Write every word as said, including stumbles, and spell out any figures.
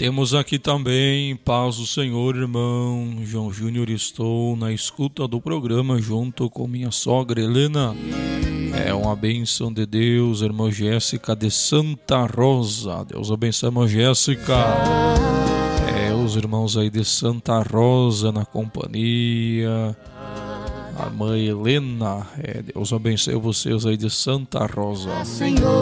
Temos aqui também, paz do Senhor, irmão João Júnior, estou na escuta do programa junto com minha sogra Helena. É uma bênção de Deus, irmã Jéssica de Santa Rosa. Deus abençoe, irmã Jéssica. É, os irmãos aí de Santa Rosa na companhia. A irmã Helena, é, Deus abençoe vocês aí de Santa Rosa.